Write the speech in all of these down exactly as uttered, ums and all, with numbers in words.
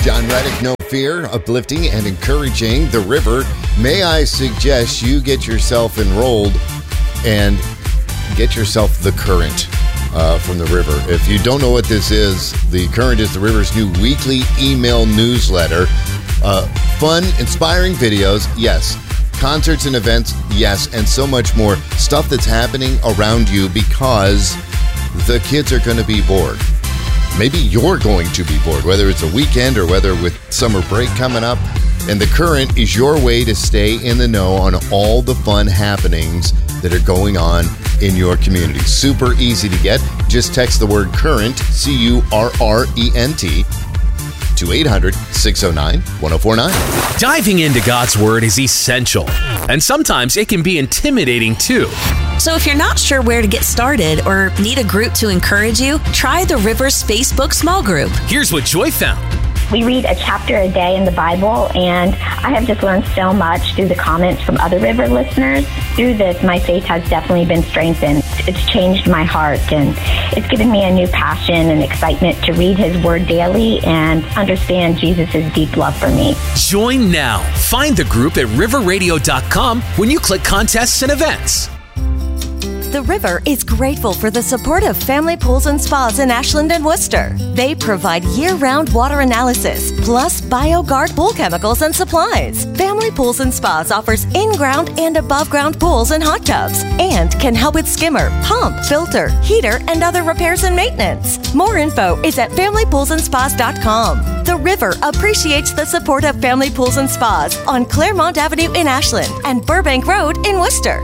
John Reddick, no fear, uplifting and encouraging the river. May I suggest you get yourself enrolled and get yourself the Current uh, from the river. If you don't know what this is, the Current is the river's new weekly email newsletter. Uh, fun, inspiring videos, yes. Concerts and events, yes. And so much more stuff that's happening around you because the kids are going to be bored. Maybe you're going to be bored, whether it's a weekend or whether with summer break coming up. And the Current is your way to stay in the know on all the fun happenings that are going on in your community. Super easy to get. Just text the word CURRENT, C U R R E N T, to eight hundred, six oh nine, one oh four nine. Diving into God's Word is essential, and sometimes it can be intimidating too. So if you're not sure where to get started or need a group to encourage you, try the River's Facebook small group. Here's what Joy found. We read a chapter a day in the Bible, and I have just learned so much through the comments from other River listeners. Through this, my faith has definitely been strengthened. It's changed my heart, and it's given me a new passion and excitement to read His Word daily and understand Jesus' deep love for me. Join now. Find the group at river radio dot com when you click contests and events. The River is grateful for the support of Family Pools and Spas in Ashland and Worcester. They provide year-round water analysis, plus BioGuard pool chemicals and supplies. Family Pools and Spas offers in-ground and above-ground pools and hot tubs, and can help with skimmer, pump, filter, heater, and other repairs and maintenance. More info is at family pools and spas dot com. The River appreciates the support of Family Pools and Spas on Claremont Avenue in Ashland and Burbank Road in Worcester.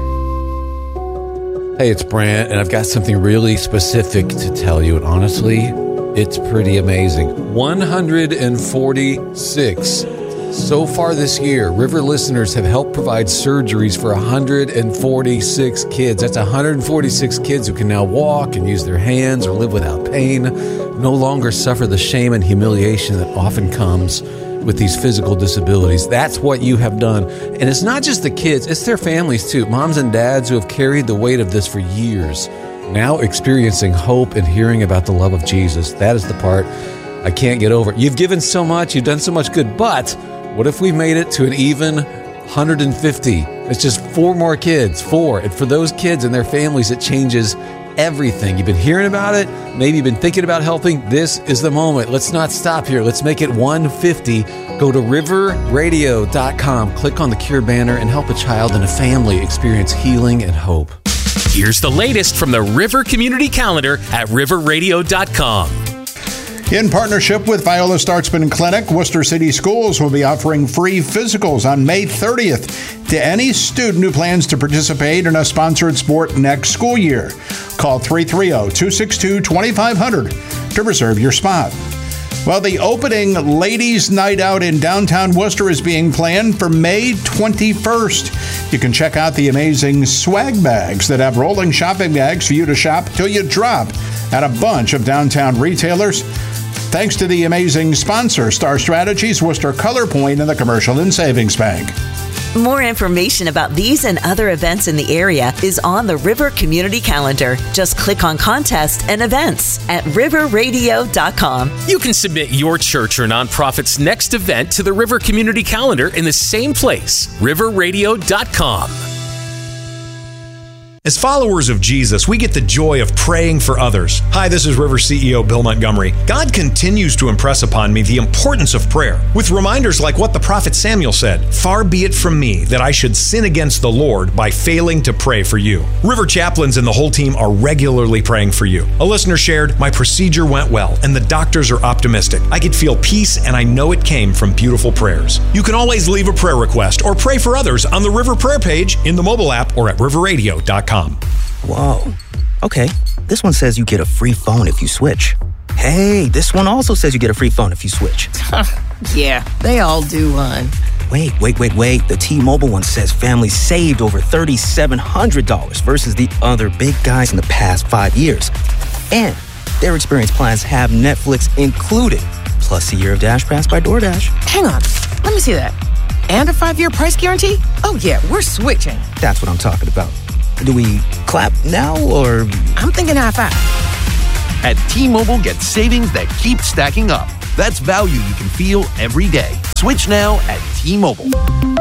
Hey, it's Brant, and I've got something really specific to tell you, and honestly, it's pretty amazing. one hundred forty-six. So far this year, River listeners have helped provide surgeries for one hundred forty-six kids. That's one hundred forty-six kids who can now walk and use their hands or live without pain, no longer suffer the shame and humiliation that often comes with these physical disabilities. That's what you have done. And it's not just the kids, it's their families too. Moms and dads who have carried the weight of this for years, now experiencing hope and hearing about the love of Jesus. That is the part I can't get over. You've given so much, you've done so much good, but what if we made it to an even one hundred fifty? It's just four more kids, four. And for those kids and their families, it changes everything. You've been hearing about it. Maybe you've been thinking about helping. This is the moment. Let's not stop here. Let's make it one fifty. Go to river radio dot com, click on the Cure banner, and help a child and a family experience healing and hope. Here's the latest from the River Community Calendar at river radio dot com. In partnership with Viola Startzman Clinic, Worcester City Schools will be offering free physicals on May thirtieth to any student who plans to participate in a sponsored sport next school year. Call three three zero, two six two, two five zero zero to reserve your spot. Well, the opening Ladies' Night Out in downtown Worcester is being planned for May twenty-first. You can check out the amazing swag bags that have rolling shopping bags for you to shop till you drop at a bunch of downtown retailers. Thanks to the amazing sponsor, Star Strategies, Worcester Color Point, and the Commercial and Savings Bank. More information about these and other events in the area is on the River Community Calendar. Just click on Contests and Events at river radio dot com. You can submit your church or nonprofit's next event to the River Community Calendar in the same place, river radio dot com. As followers of Jesus, we get the joy of praying for others. Hi, this is River C E O Bill Montgomery. God continues to impress upon me the importance of prayer, with reminders like what the prophet Samuel said, "Far be it from me that I should sin against the Lord by failing to pray for you." River chaplains and the whole team are regularly praying for you. A listener shared, "My procedure went well, and the doctors are optimistic. I could feel peace, and I know it came from beautiful prayers." You can always leave a prayer request or pray for others on the River Prayer page, in the mobile app, or at river radio dot com. Whoa. Okay, this one says you get a free phone if you switch. Hey, this one also says you get a free phone if you switch. Yeah, they all do, hon. Wait, wait, wait, wait. The T-Mobile one says families saved over three thousand seven hundred dollars versus the other big guys in the past five years. And their experience plans have Netflix included, plus a year of Dash Pass by DoorDash. Hang on, let me see that. And a five-year price guarantee? Oh yeah, we're switching. That's what I'm talking about. Do we clap now, or...? I'm thinking high five. At T-Mobile, get savings that keep stacking up. That's value you can feel every day. Switch now at T-Mobile.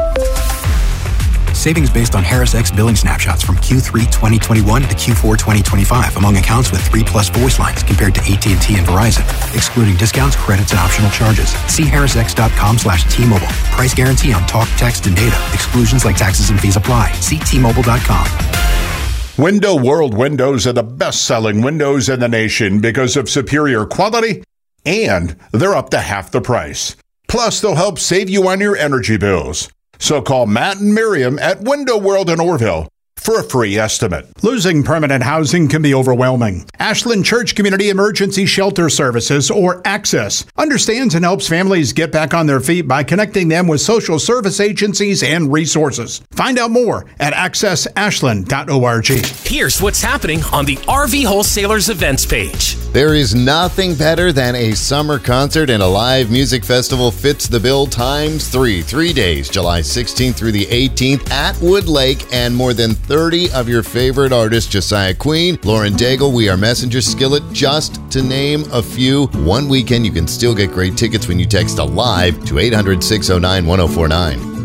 Savings based on Harris X billing snapshots from Q three twenty twenty-one to Q four twenty twenty-five among accounts with three plus voice lines compared to A T and T and Verizon, excluding discounts, credits, and optional charges. See harrisx.com slash T-Mobile. Price guarantee on talk, text, and data. Exclusions like taxes and fees apply. See T Mobile dot com. Window World windows are the best-selling windows in the nation because of superior quality, and they're up to half the price. Plus, they'll help save you on your energy bills. So call Matt and Miriam at Window World in Orville for a free estimate. Losing permanent housing can be overwhelming. Ashland Church Community Emergency Shelter Services, or ACCESS, understands and helps families get back on their feet by connecting them with social service agencies and resources. Find out more at access ashland dot org. Here's what's happening on the R V Wholesalers events page. There is nothing better than a summer concert, and a live music festival fits the bill times three. Three days, July sixteenth through the eighteenth at Wood Lake, and more than thirty of your favorite artists: Josiah Queen, Lauren Daigle, We Are Messenger, Skillet, just to name a few. One weekend, you can still get great tickets when you text ALIVE to eight hundred, six oh nine, one oh four nine.